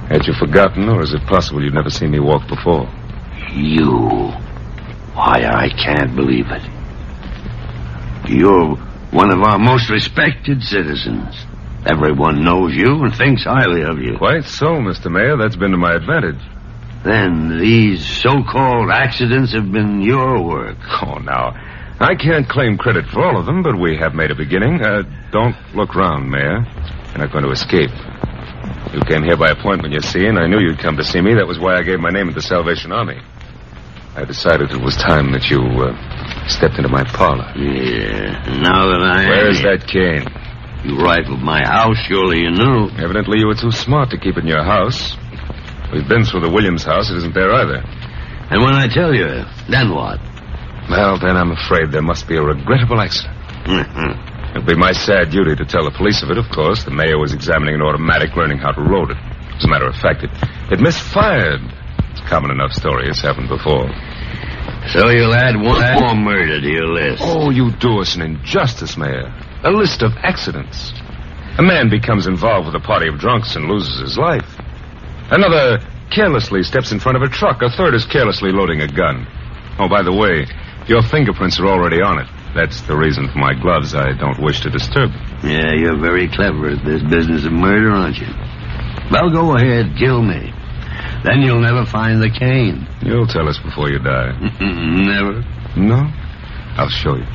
Had you forgotten, or is it possible you'd never seen me walk before? You? Why, I can't believe it. You're one of our most respected citizens. Everyone knows you and thinks highly of you. Quite so, Mr. Mayor. That's been to my advantage. Then these so-called accidents have been your work. Oh, now, I can't claim credit for all of them, but we have made a beginning. Don't look round, Mayor. You're not going to escape. You came here by appointment, you see, and I knew you'd come to see me. That was why I gave my name at the Salvation Army. I decided it was time that you stepped into my parlor. Yeah, now that I... Where's that cane? You rifled my house, surely you knew. Evidently you were too smart to keep it in your house. We've been through the Williams house. It isn't there either. And when I tell you, then what? Well, then I'm afraid there must be a regrettable accident. It'll be my sad duty to tell the police of it, of course. The mayor was examining an automatic, learning how to load it. As a matter of fact, it misfired. It's a common enough story. It's happened before. So you'll add one more murder to your list. Oh, you do us an injustice, Mayor. A list of accidents. A man becomes involved with a party of drunks and loses his life. Another carelessly steps in front of a truck. A third is carelessly loading a gun. Oh, by the way, your fingerprints are already on it. That's the reason for my gloves. I don't wish to disturb them. Yeah, you're very clever at this business of murder, aren't you? Well, go ahead, kill me. Then you'll never find the cane. You'll tell us before you die. Never? No? I'll show you.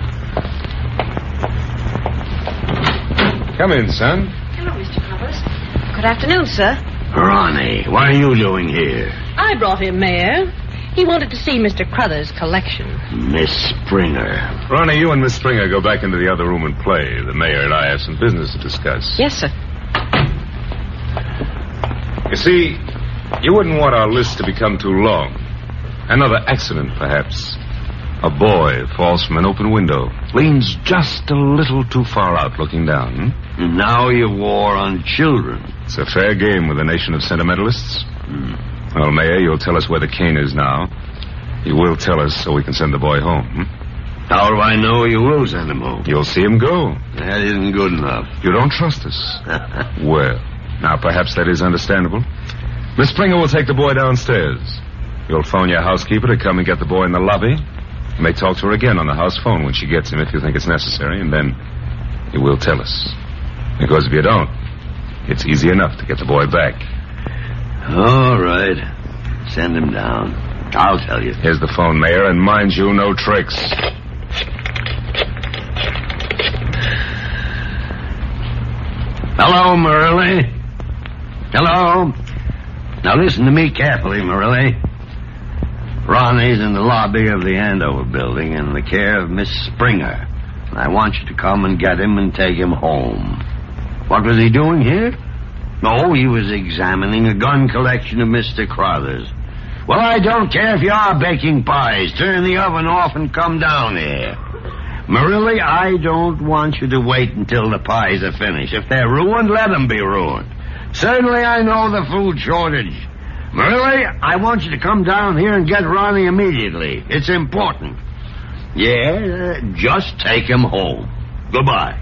Come in, son. Hello, Mr. Covers. Good afternoon, sir. Ronnie, what are you doing here? I brought him, Mayor. He wanted to see Mr. Crothers' collection. Miss Springer. Ronnie, you and Miss Springer go back into the other room and play. The mayor and I have some business to discuss. Yes, sir. You see, you wouldn't want our list to become too long. Another accident, perhaps. A boy falls from an open window, leans just a little too far out looking down. And now you war on children. It's a fair game with a nation of sentimentalists. Well, Mayor, you'll tell us where the cane is now. You will tell us so we can send the boy home. How do I know you will send him home? You'll see him go. That isn't good enough. You don't trust us. Well, now perhaps that is understandable. Miss Springer will take the boy downstairs. You'll phone your housekeeper to come and get the boy in the lobby. You may talk to her again on the house phone when she gets him if you think it's necessary, and then you will tell us. Because if you don't, it's easy enough to get the boy back. All right. Send him down. I'll tell you. Here's the phone, Mayor, and mind you, no tricks. Hello, Morelli. Hello. Now listen to me carefully, Morelli. Ronnie's in the lobby of the Andover building in the care of Miss Springer. I want you to come and get him and take him home. What was he doing here? Oh, he was examining a gun collection of Mr. Crothers. Well, I don't care if you are baking pies. Turn the oven off and come down here. Morelli, I don't want you to wait until the pies are finished. If they're ruined, let them be ruined. Certainly I know the food shortage. Morelli, I want you to come down here and get Ronnie immediately. It's important. Yeah, just take him home. Goodbye.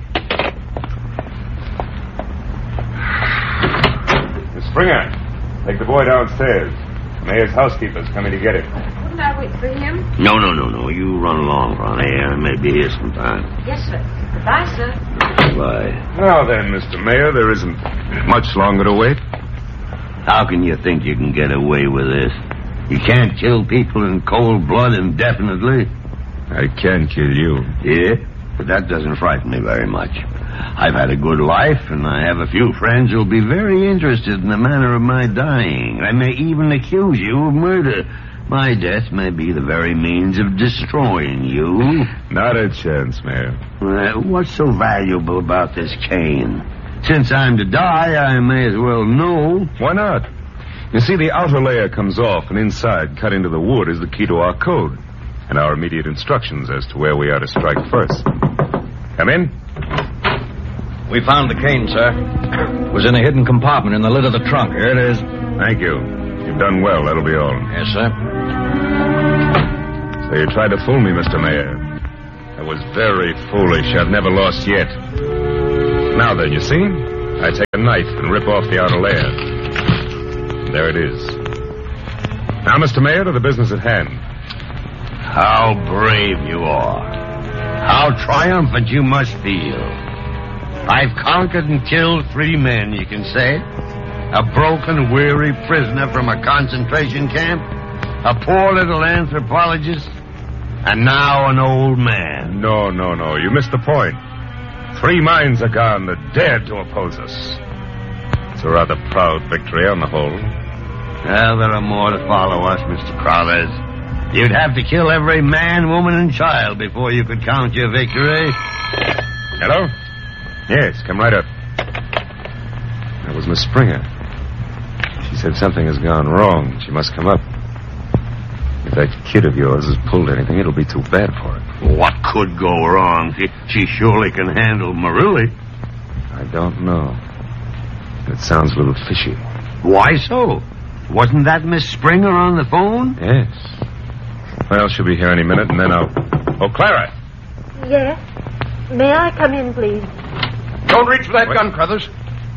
Miss Springer, take the boy downstairs. Mayor's housekeeper's coming to get him. Wouldn't I wait for him? No. You run along, Ronnie. I may be here sometime. Yes, sir. Goodbye, sir. Goodbye. Now then, Mr. Mayor, there isn't much longer to wait. How can you think you can get away with this? You can't kill people in cold blood indefinitely. I can kill you. Yeah, but that doesn't frighten me very much. I've had a good life, and I have a few friends who'll be very interested in the manner of my dying. I may even accuse you of murder. My death may be the very means of destroying you. Not a chance, Mayor. What's so valuable about this cane? Since I'm to die, I may as well know. Why not? You see, the outer layer comes off, and inside, cut into the wood, is the key to our code and our immediate instructions as to where we are to strike first. Come in. We found the cane, sir. It was in a hidden compartment in the lid of the trunk. Here it is. Thank you. You've done well. That'll be all. Yes, sir. So you tried to fool me, Mr. Mayor. That was very foolish. I've never lost yet. Now then, you see? I take a knife and rip off the outer layer. There it is. Now, Mr. Mayor, to the business at hand. How brave you are. How triumphant you must feel. I've conquered and killed 3 men, you can say. A broken, weary prisoner from a concentration camp, a poor little anthropologist, and now an old man. No. You missed the point. 3 minds are gone that dared to oppose us. It's a rather proud victory on the whole. Well, there are more to follow us, Mr. Crothers. You'd have to kill every man, woman, and child before you could count your victory. Hello? Yes, come right up. That was Miss Springer. She said something has gone wrong. She must come up. If that kid of yours has pulled anything, it'll be too bad for it. What could go wrong? She surely can handle Maruli. I don't know. It sounds a little fishy. Why so? Wasn't that Miss Springer on the phone? Yes. Well, she'll be here any minute, and then I'll... Oh, Clara! Yes? May I come in, please? Don't reach for that gun, Crothers.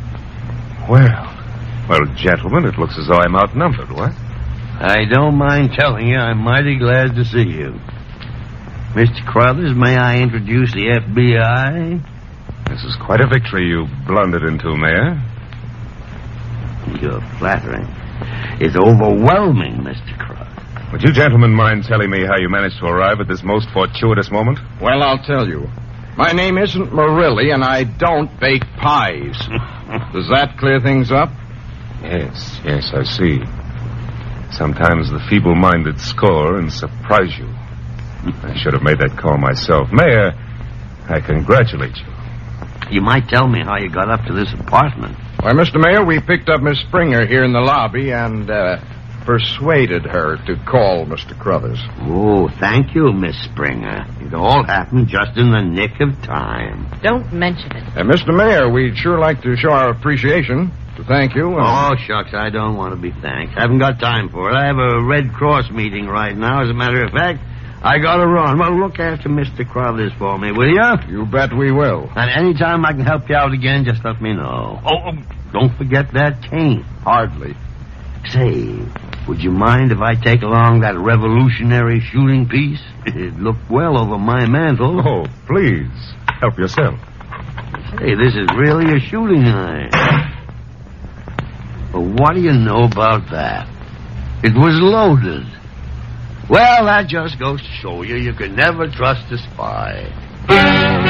Well, gentlemen, it looks as though I'm outnumbered, what? I don't mind telling you I'm mighty glad to see you. Mr. Crothers, may I introduce the FBI? This is quite a victory you blundered into, Mayor. You're flattering. It's overwhelming, Mr. Crothers. Would you gentlemen mind telling me how you managed to arrive at this most fortuitous moment? Well, I'll tell you. My name isn't Marili, and I don't bake pies. Does that clear things up? Yes, I see. Sometimes the feeble-minded score and surprise you. I should have made that call myself. Mayor, I congratulate you. You might tell me how you got up to this apartment. Why, Mr. Mayor, we picked up Miss Springer here in the lobby and persuaded her to call Mr. Crothers. Oh, thank you, Miss Springer. It all happened just in the nick of time. Don't mention it. Mr. Mayor, we'd sure like to show our appreciation, to thank you. Oh, shucks, I don't want to be thanked. I haven't got time for it. I have a Red Cross meeting right now. As a matter of fact, I gotta run. Well, look after Mr. Crothers for me, will you? You bet we will. And anytime I can help you out again, just let me know. Oh, don't forget that cane. Hardly. Say, would you mind if I take along that revolutionary shooting piece? It looked well over my mantle. Oh, please, help yourself. Hey, this is really a shooting iron. But what do you know about that? It was loaded. Well, that just goes to show you can never trust a spy.